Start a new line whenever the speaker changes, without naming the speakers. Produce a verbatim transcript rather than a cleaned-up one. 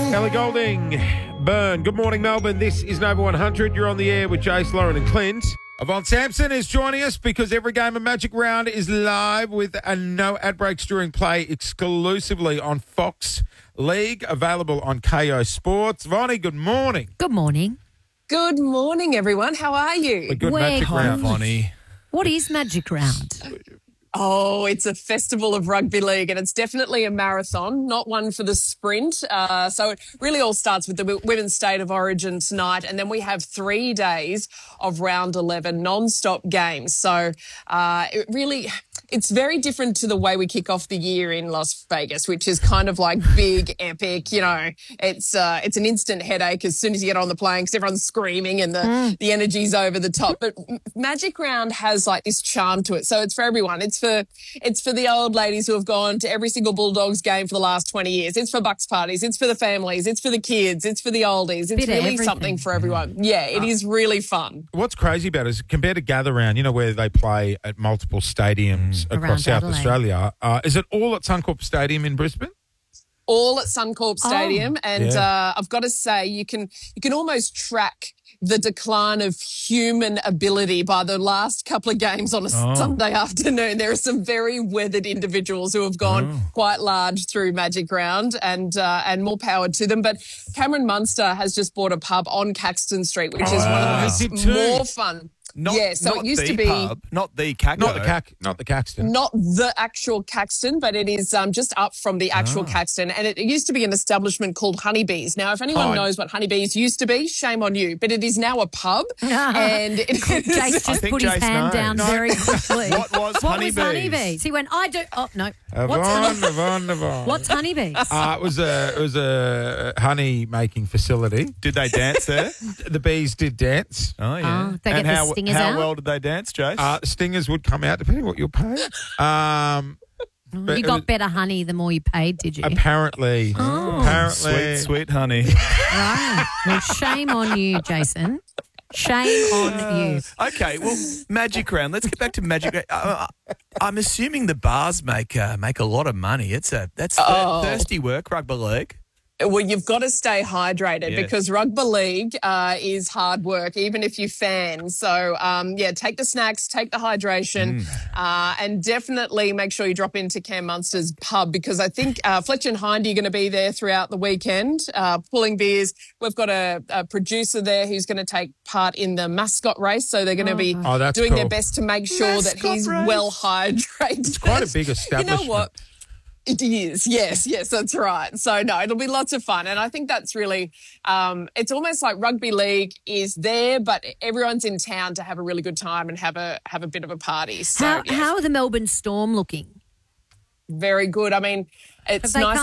Ellie Golding, Burn. Good morning, Melbourne. This is Nova one hundred. You're on the air with Jace, Lauren and Clint. Yvonne Sampson is joining us because every game of Magic Round is live with a no ad breaks during play exclusively on Fox League, available on K O Sports. Vonnie, good morning.
Good morning.
Good morning, everyone. How are you?
A good
We're
Magic Round.
Vonnie.
What is Magic Round?
Oh, it's a festival of rugby league, and it's definitely a marathon, not one for the sprint. Uh, so it really all starts with the w- Women's State of Origin tonight, and then we have three days of round eleven non-stop games. So uh, it really... It's very different to the way we kick off the year in Las Vegas, which is kind of like big, epic, you know, it's uh, it's an instant headache as soon as you get on the plane because everyone's screaming and the, mm. the energy's over the top. But Magic Round has like this charm to it. So it's for everyone. It's for it's for the old ladies who have gone to every single Bulldogs game for the last twenty years. It's for Bucks parties. It's for the families. It's for the kids. It's for the oldies. It's
Bit
really something for everyone. Yeah, it uh, is really fun.
What's crazy about it is compared to Gather Round, you know, where they play at multiple stadiums across
Around
South
Adelaide.
Australia. Uh, is it all at Suncorp Stadium in Brisbane?
All at Suncorp Stadium,
Oh.
and
Yeah.
uh, I've got to say, you can you can almost track the decline of human ability by the last couple of games on a
Oh.
Sunday afternoon. There are some very weathered individuals who have gone
Oh.
quite large through Magic Round, and uh, and more power to them. But Cameron Munster has just bought a pub on Caxton Street, which is one
Wow.
of
They
the
did too.
more fun.
Not,
yeah, so
not
it used
the
to be
pub, not the Caco.
Not the Cac, not the Caxton.
not the actual Caxton, but it is um, just up from the actual
Ah.
Caxton. And it, it used to be an establishment called Honeybees. Now, if anyone
Fine.
knows what Honeybees used to be, shame on you. But it is now a pub. and it
Jace
is...
just
think
put his
Jace
hand
knows.
down
No.
very quickly.
What was
What
Honeybees?
was honeybees? He went, I do. Oh, no. What's,
Yvonne, Yvonne, Yvonne.
what's honeybees?
Uh, it was a it was a honey making facility.
Did they dance there?
The bees did dance.
Oh, yeah.
Oh, they
and
get the
how,
stingers
how
out?
well did they dance, Jace?
Uh, stingers would come out depending what you're paid. Um, but
You
it
got
was-
better honey the more you paid, did you?
apparently,
Oh.
apparently,
sweet, sweet honey.
Right. Well, shame on you, Jason. Shame on you.
Okay, well, Magic Round. Let's get back to Magic Round. Uh, I'm assuming the bars make uh, make a lot of money. It's a that's thir-
Oh.
thirsty work, rugby league.
Well, you've got to stay hydrated
Yes.
because rugby league uh, is hard work, even if you fan. So, um, yeah, take the snacks, take the hydration, uh, and definitely make sure you drop into Cam Munster's pub because I think uh, Fletcher and Hindy are going to be there throughout the weekend, uh, pulling beers. We've got a, a producer there who's going to take part in the mascot race. So they're going to be
Oh, that's
doing
cool.
their best to make sure that
Mascot
he's
race.
well hydrated.
It's quite a big
You
establishment.
know what? It is, yes, yes, that's right. So, no, it'll be lots of fun. And I think that's really, um, it's almost like rugby league is there, but everyone's in town to have a really good time and have a have a bit of a party. So,
How,
yes,
how are the Melbourne Storm looking?
very good. I mean, it's
Have they
nice